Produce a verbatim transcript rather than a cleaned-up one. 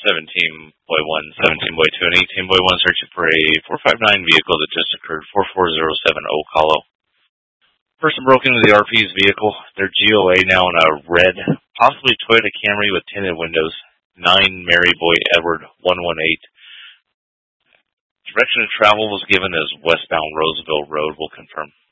seventeen point one, seventeen point two, and eighteen point one searching for a four five nine vehicle that just occurred, four four zero seven Oak Hollow. Person broke into the R P's vehicle. Their G O A now in a red, possibly Toyota Camry with tinted windows. nine Mary Boy Edward one one eight. Direction of travel was given as westbound Roseville Road. Will confirm.